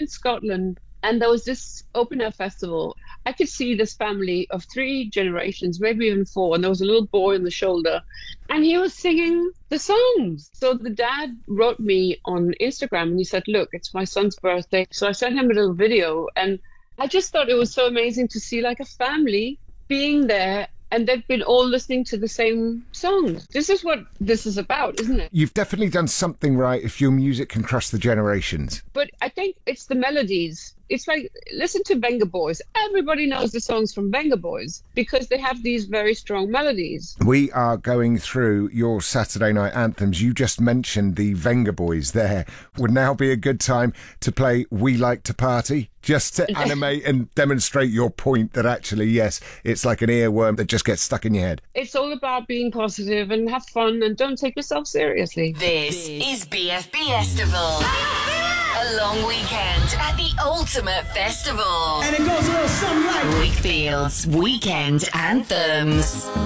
in Scotland, and there was this open air festival. I could see this family of three generations, maybe even four, and there was a little boy on the shoulder, and he was singing the songs. So the dad wrote me on Instagram and he said, "Look, it's my son's birthday." So I sent him a little video, and I just thought it was so amazing to see like a family being there, and they've been all listening to the same songs. This is what this is about, isn't it? You've definitely done something right if your music can cross the generations. But I think it's the melodies. It's like, listen to Venga Boys. Everybody knows the songs from Venga Boys because they have these very strong melodies. We are going through your Saturday night anthems. You just mentioned the Venga Boys there. Would now be a good time to play We Like to Party, just to animate and demonstrate your point that actually, yes, it's like an earworm that just gets stuck in your head. It's all about being positive and have fun and don't take yourself seriously. This is BFB Festival. A long weekend at the ultimate festival. And it goes a little something like Wakefield's Weekend Anthems.